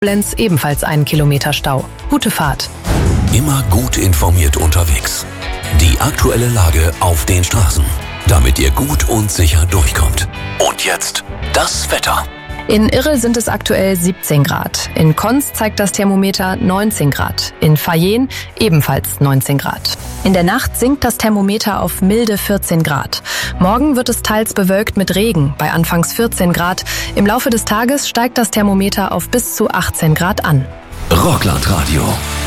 Koblenz ebenfalls 1 Kilometer Stau. Gute Fahrt. Immer gut informiert unterwegs. Die aktuelle Lage auf den Straßen, damit ihr gut und sicher durchkommt. Und jetzt das Wetter. In Irl sind es aktuell 17 Grad. In Konz zeigt das Thermometer 19 Grad. In Fayen ebenfalls 19 Grad. In der Nacht sinkt das Thermometer auf milde 14 Grad. Morgen wird es teils bewölkt mit Regen, bei anfangs 14 Grad. Im Laufe des Tages steigt das Thermometer auf bis zu 18 Grad an. Rockland Radio.